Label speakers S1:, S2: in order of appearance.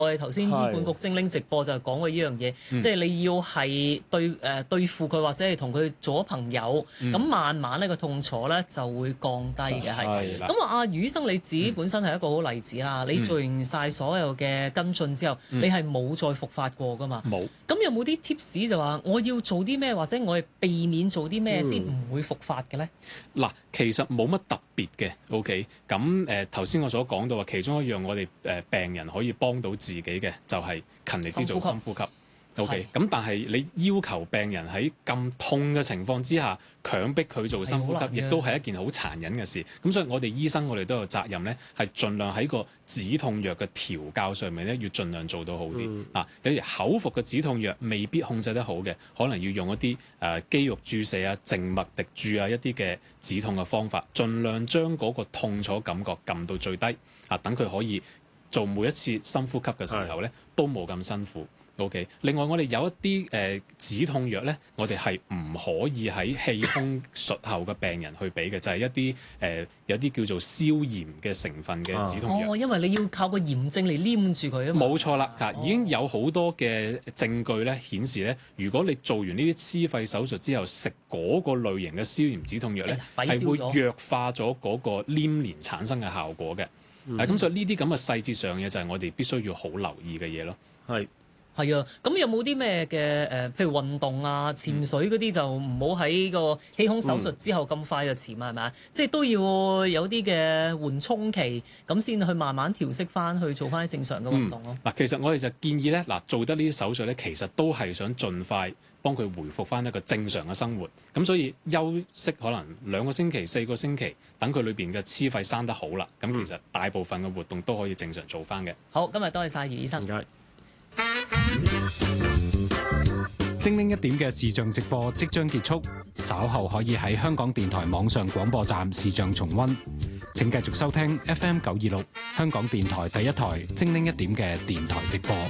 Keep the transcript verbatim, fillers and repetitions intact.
S1: 我哋頭先醫管局精靈直播就講過呢樣嘢，即係你要係對誒、呃、對付佢或者係同佢做咗朋友，咁、嗯、慢慢呢個痛楚咧就會降低嘅係。咁啊，阿余醫生你自己本身係一個好例子啊！嗯、你做完晒所有嘅跟進之後，嗯、你係冇再復發過噶嘛？冇。咁有冇啲 tips 就話我要做啲咩，或者我係避免做啲咩先唔會復發嘅咧？嗱、嗯，
S2: 其實冇乜特別嘅。OK，咁誒頭先我所講到話，其中一樣我哋誒病人可以幫到自己嘅就係勤力啲做深呼吸。OK，咁但係你要求病人喺咁痛嘅情況之下，強迫佢做深呼吸，亦都係一件好殘忍嘅事。咁所以我哋醫生我哋都有責任咧，係盡量喺個止痛藥嘅調教上面咧，要盡量做到好啲。嗯、啊，有啲口服嘅止痛藥未必控制得好嘅，可能要用一啲誒、呃、肌肉注射啊、靜脈滴注啊一啲嘅止痛嘅方法，盡量將嗰個痛楚感覺撳到最低。啊，等佢可以做每一次深呼吸嘅時候咧，都冇咁辛苦。OK，另外我哋有一啲誒、呃、止痛藥咧，我哋係唔可以喺氣胸術後嘅病人去俾嘅，就係、是、一啲誒、呃、有啲叫做消炎嘅成分嘅止痛藥。
S1: 哦，因為你要靠個炎症嚟黏住佢啊嘛。冇
S2: 錯啦，嚇、哦、已經有好多嘅證據咧顯示咧，如果你做完呢啲黐肺手術之後食嗰個類型嘅消炎止痛藥咧，係、哎、會弱化咗嗰個黏連產生嘅效果嘅。咁、嗯，所以呢啲咁嘅細節上嘅嘢就係我哋必須要好留意嘅嘢咯。係。
S1: 係啊，咁有冇啲咩嘅誒，譬如運動啊、潛水嗰啲就唔好喺個氣胸手術之後咁快就潛啊，係咪啊？即係都要有啲嘅緩衝期，咁先去慢慢調適翻去做翻正常嘅運動咯。
S2: 嗱、嗯，其實我哋就建議咧，嗱做得呢啲手術咧，其實都係想盡快幫佢回復翻一個正常嘅生活。咁所以休息可能兩個星期、四個星期，等佢裏邊嘅黐肺生得好啦。咁其實大部分嘅活動都可以正常做翻嘅。
S1: 好，今日多謝晒余醫生。唔該。
S3: 精靈一點嘅視像直播即將結束，稍後可以喺香港電台網上廣播站視像重溫。請繼續收聽 F M 九二六香港電台第一台精靈一點嘅電台直播。